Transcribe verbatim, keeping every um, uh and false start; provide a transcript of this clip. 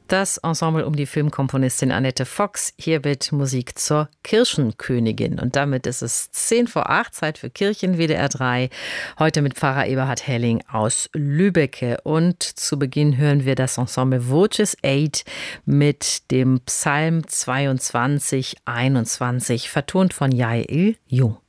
Das Ensemble um die Filmkomponistin Annette Fox. Hier wird Musik zur Kirchenkönigin. Und damit ist es zehn vor acht, Zeit für Kirchen, W D R drei. Heute mit Pfarrer Eberhard Helling aus Lübbecke. Und zu Beginn hören wir das Ensemble Voces acht mit dem Psalm zweiundzwanzig einundzwanzig, vertont von Jael Jung.